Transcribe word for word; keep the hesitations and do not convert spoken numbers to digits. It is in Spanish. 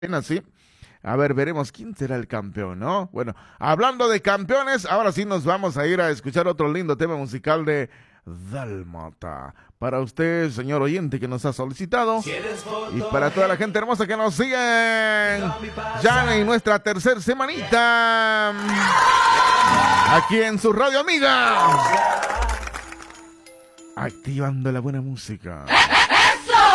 así. A ver, veremos quién será el campeón, ¿no? Bueno, hablando de campeones, ahora sí nos vamos a ir a escuchar otro lindo tema musical de Dálmata. Para usted, señor oyente, que nos ha solicitado. Y para toda la gente hermosa que nos sigue ya en nuestra tercera semanita. Aquí en su radio amiga. Activando la buena música.